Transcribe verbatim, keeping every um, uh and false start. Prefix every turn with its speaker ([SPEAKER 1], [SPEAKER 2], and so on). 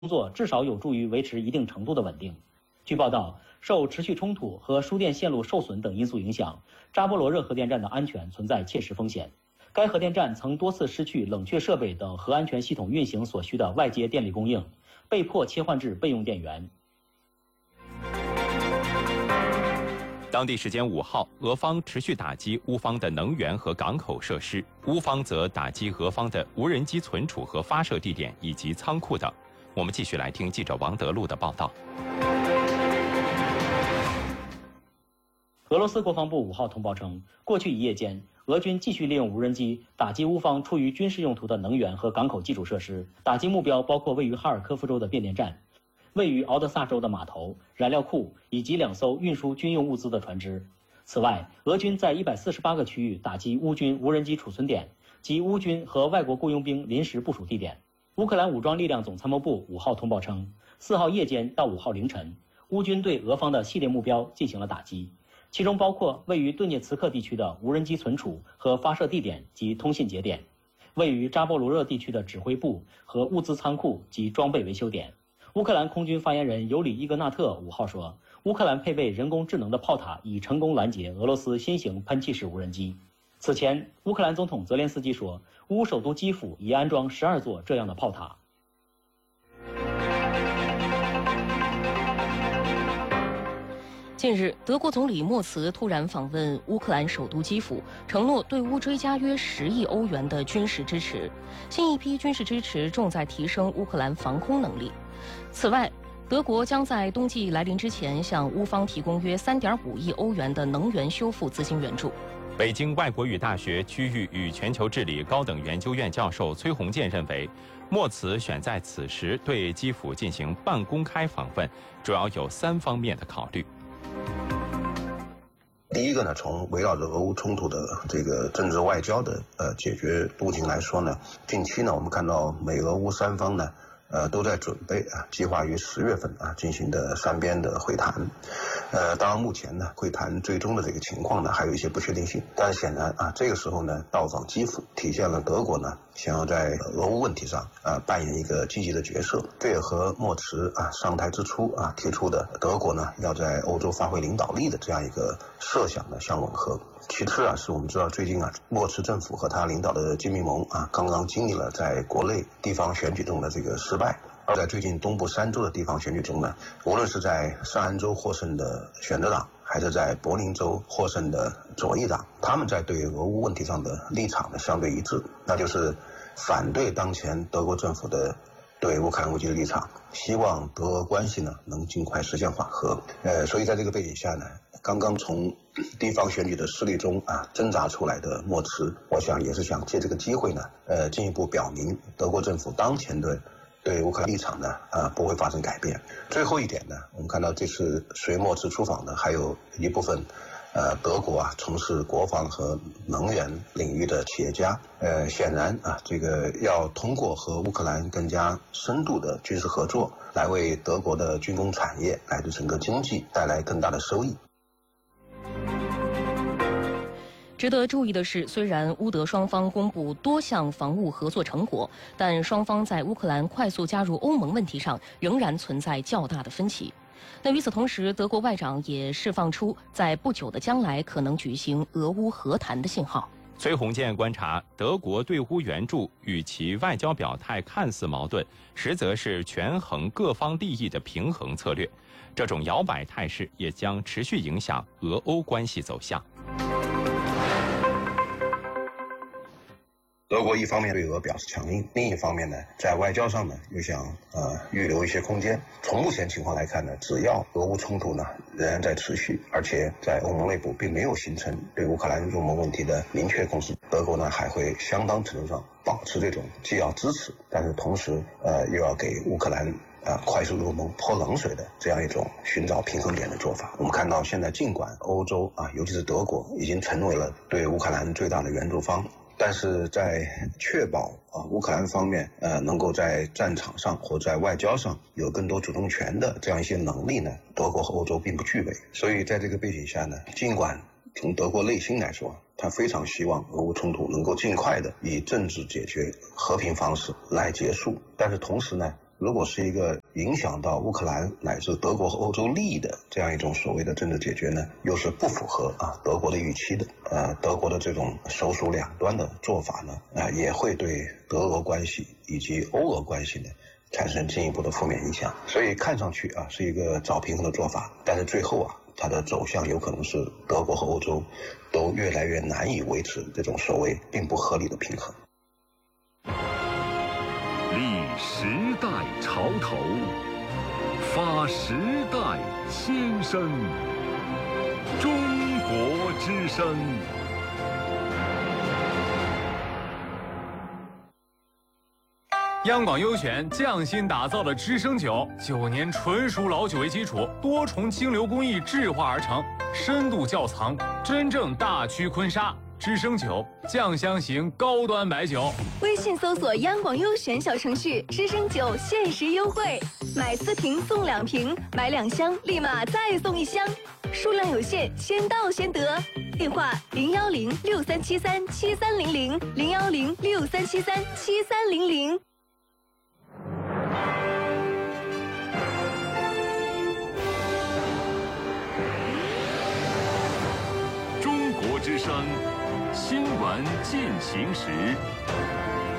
[SPEAKER 1] 作至少有助于维持一定程度的稳定。据报道，受持续冲突和输电线路受损等因素影响，扎波罗热核电站的安全存在切实风险。该核电站曾多次失去冷却设备等核安全系统运行所需的外接电力供应，被迫切换至备用电源。
[SPEAKER 2] 当地时间五号，俄方持续打击乌方的能源和港口设施，乌方则打击俄方的无人机存储和发射地点以及仓库等。我们继续来听记者王德禄的报道。
[SPEAKER 1] 俄罗斯国防部五号通报称，过去一夜间，俄军继续利用无人机打击乌方出于军事用途的能源和港口基础设施，打击目标包括位于哈尔科夫州的变电站、位于敖德萨州的码头、燃料库以及两艘运输军用物资的船只。此外，俄军在一百四十八个区域打击乌军无人机储存点及乌军和外国雇佣兵临时部署地点。乌克兰武装力量总参谋部五号通报称，四号夜间到五号凌晨，乌军对俄方的系列目标进行了打击，其中包括位于顿涅茨克地区的无人机存储和发射地点及通信节点，位于扎波罗热地区的指挥部和物资仓库及装备维修点。乌克兰空军发言人尤里·伊格纳特五号说，乌克兰配备人工智能的炮塔已成功拦截俄罗斯新型喷气式无人机。此前，乌克兰总统泽连斯基说，乌首都基辅已安装十二座这样的炮塔。
[SPEAKER 3] 近日，德国总理默茨突然访问乌克兰首都基辅，承诺对乌追加约十亿欧元的军事支持。新一批军事支持重在提升乌克兰防空能力。此外，德国将在冬季来临之前向乌方提供约三点五亿欧元的能源修复资金援助。
[SPEAKER 2] 北京外国语大学区域与全球治理高等研究院教授崔洪建认为，默茨选在此时对基辅进行半公开访问，主要有三方面的考虑。
[SPEAKER 4] 第一个呢，从围绕着俄乌冲突的这个政治外交的呃解决路径来说呢，近期呢我们看到美俄乌三方呢呃都在准备啊，计划于十月份啊进行的三边的会谈。呃，当然目前呢会谈最终的这个情况呢还有一些不确定性，但是显然啊这个时候呢到访基辅，体现了德国呢想要在俄乌问题上啊扮演一个积极的角色。这也和默茨啊上台之初啊提出的德国呢要在欧洲发挥领导力的这样一个设想呢相吻合。其次啊，是我们知道最近啊，默茨政府和他领导的金密盟啊，刚刚经历了在国内地方选举中的这个失败。而在最近东部三州的地方选举中呢，无论是在上安州获胜的选择党，还是在柏林州获胜的左翼党，他们在对俄乌问题上的立场呢相对一致，那就是反对当前德国政府的对乌克兰危机的立场，希望德俄关系呢能尽快实现缓和。呃，所以在这个背景下呢，刚刚从地方选举的失利中啊挣扎出来的默茨，我想也是想借这个机会呢，呃，进一步表明德国政府当前的对乌克兰立场呢，啊、呃、不会发生改变。最后一点呢，我们看到这次随默茨出访的还有一部分。呃，德国啊，从事国防和能源领域的企业家，呃，显然啊，这个要通过和乌克兰更加深度的军事合作，来为德国的军工产业乃至整个经济带来更大的收益。
[SPEAKER 3] 值得注意的是，虽然乌德双方公布多项防务合作成果，但双方在乌克兰快速加入欧盟问题上仍然存在较大的分歧。那与此同时，德国外长也释放出在不久的将来可能举行俄乌和谈的信号。
[SPEAKER 2] 崔洪建观察，德国对乌援助与其外交表态看似矛盾，实则是权衡各方利益的平衡策略。这种摇摆态势也将持续影响俄欧关系走向。
[SPEAKER 4] 德国一方面对俄表示强硬，另一方面呢，在外交上呢又想呃预留一些空间。从目前情况来看呢，只要俄乌冲突呢仍然在持续，而且在欧盟内部并没有形成对乌克兰入盟问题的明确共识，德国呢还会相当程度上保持这种既要支持，但是同时呃又要给乌克兰啊、呃，快速入盟泼冷水的这样一种寻找平衡点的做法。我们看到现在尽管欧洲啊，尤其是德国已经成为了对乌克兰最大的援助方，但是在确保啊乌克兰方面呃能够在战场上或在外交上有更多主动权的这样一些能力呢，德国和欧洲并不具备。所以在这个背景下呢，尽管从德国内心来说，他非常希望俄乌冲突能够尽快的以政治解决和平方式来结束，但是同时呢， 如果是一个影响到乌克兰乃至德国和欧洲利益的这样一种所谓的政治解决呢，又是不符合啊德国的预期的。呃，德国的这种首鼠两端的做法呢，啊、呃，也会对德俄关系以及欧俄关系呢产生进一步的负面影响。所以看上去啊是一个找平衡的做法，但是最后啊它的走向有可能是德国和欧洲都越来越难以维持这种所谓并不合理的平衡。
[SPEAKER 5] 立时代潮头，发时代先声，中国之声。
[SPEAKER 6] 央广优选匠心打造的知声酒，九年纯熟老酒为基础，多重清流工艺制化而成，深度窖藏，真正大曲坤沙。知声酒，酱香型高端白酒。
[SPEAKER 7] 微信搜索央广优选小程序，知声酒限时优惠，买四瓶送两瓶，买两箱立马再送一箱，数量有限，先到先得。电话零幺零六三七三七三零零零幺零六三七三七三零零。
[SPEAKER 5] 中国之声新闻进行时。